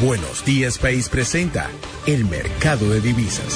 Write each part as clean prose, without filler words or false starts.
Buenos Días País presenta el mercado de divisas.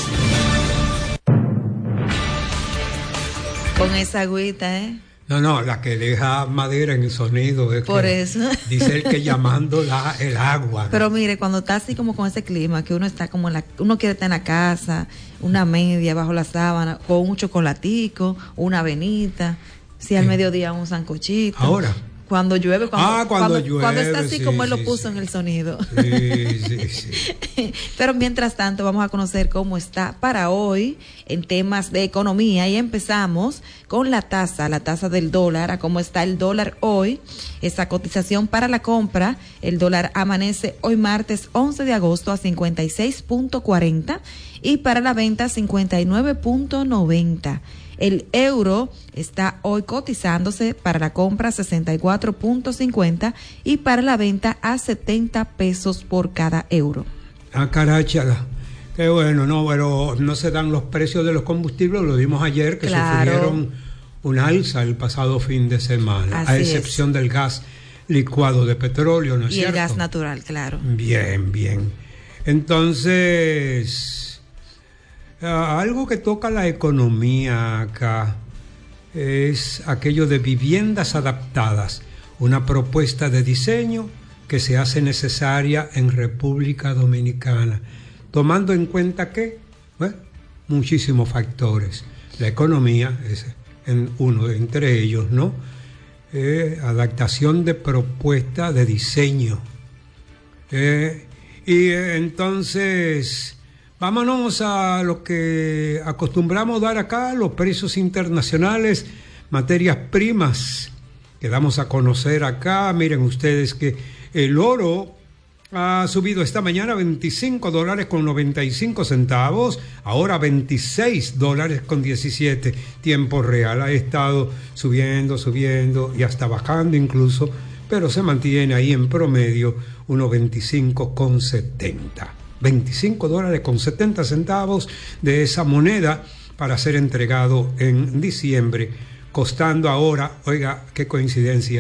Con esa agüita, No, la que deja madera en el sonido. Es por que, eso. Dice el que llamando el agua, ¿no? Pero mire, cuando está así como con ese clima, que uno está como uno quiere estar en la casa, una media bajo la sábana, con un chocolatico, una avenita, si al mediodía un sancochito. Ahora. Cuando llueve, cuando llueve, cuando está así sí, como él lo sí, puso sí. en el sonido. Sí. Pero mientras tanto vamos a conocer cómo está para hoy en temas de economía y empezamos con la tasa del dólar, a cómo está el dólar hoy. Esa cotización para la compra, el dólar amanece hoy martes 11 de agosto a 56.40 y para la venta 59.90. El euro está hoy cotizándose para la compra 64.50 y para la venta a 70 pesos por cada euro. Caráchala. Qué bueno, pero no se dan los precios de los combustibles, lo vimos ayer, que sufrieron un alza el pasado fin de semana, Así a excepción del gas licuado de petróleo, ¿no es cierto? Y el gas natural, claro. Bien. Entonces... algo que toca la economía acá es aquello de viviendas adaptadas, una propuesta de diseño que se hace necesaria en República Dominicana, tomando en cuenta que, muchísimos factores. La economía es uno entre ellos, ¿no? Adaptación de propuesta de diseño. Y entonces... vámonos a lo que acostumbramos dar acá, los precios internacionales, materias primas que damos a conocer acá. Miren ustedes que el oro ha subido esta mañana $25.95, ahora $26.17, tiempo real. Ha estado subiendo y hasta bajando incluso, pero se mantiene ahí en promedio unos $25.70. $25.70 de esa moneda para ser entregado en diciembre, costando ahora, oiga, qué coincidencia,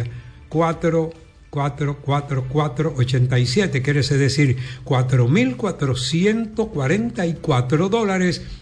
4,444,87, quiere decir $4,444